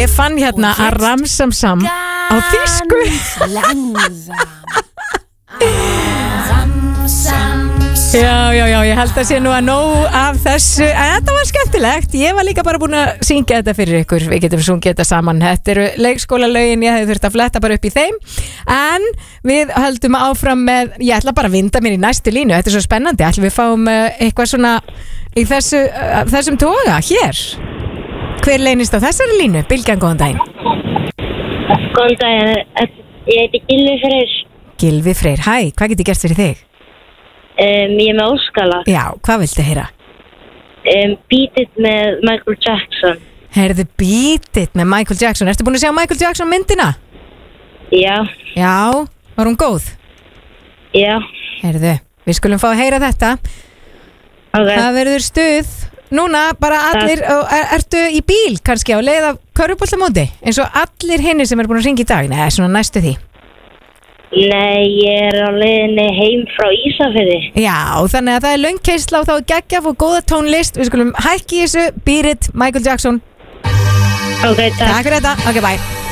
Ég fann hérna að ramsamsam á þýsku. Já, ég held að sé nú að nóg af þessu. En þetta var skemmtilegt. Ég var líka bara búin að syngja þetta fyrir ykkur. Við getum sungið þetta saman. Þetta eru leikskólalögin, ég hefði þurft að fletta bara upp í þeim. En við höldum áfram með, ég ætla bara að vinda mér í næstu línu. Þetta er svo spennandi. Ætlum við fáum eitthvað svona í þessum toga hér. Hver leynist á þessari línu? Bylgjan, góðan daginn. Góðan daginn. Ég heiti Gylfi Freyr. Gylfi Freyr, hæ, hvað get ég gert fyrir þig? Ég er með óskala. Já, hvað viltu heyra? Beat It með Michael Jackson. Heyrðu, Beat It með Michael Jackson. Ertu búin að sjá Michael Jackson myndina? Já. Já, var hún góð? Já. Heyrðu, við skulum fá að heyra þetta. Okay. Það verður stuð. Núna bara allir, ertu í bíl kannski á leið af körfuboltamóti? Eins og allir hinni sem er búin að ringa í dag. Nei, svona næstu því. Nei, ég er á leiðinni heim frá Ísafirði. Já, þannig að það er löng keyrsla og þá er geggjaf og góða tónlist. Við skulum hækki þessu, Beat It, Michael Jackson. Ok, takk. Takk fyrir þetta, ok, bye.